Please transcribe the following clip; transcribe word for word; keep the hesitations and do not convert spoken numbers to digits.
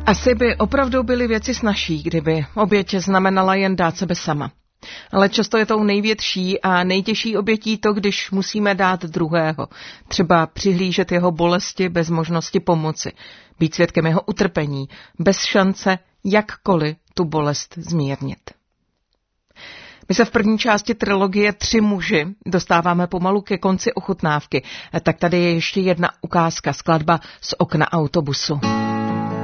Asi by opravdu byly věci snazší, kdyby oběť znamenala jen dát sebe sama. Ale často je tou největší a nejtěžší obětí to, když musíme dát druhého. Třeba přihlížet jeho bolesti bez možnosti pomoci, být svědkem jeho utrpení, bez šance jakkoliv tu bolest zmírnit. My se v první části trilogie Tři muži dostáváme pomalu ke konci ochutnávky. Tak tady je ještě jedna ukázka, skladba Z okna autobusu.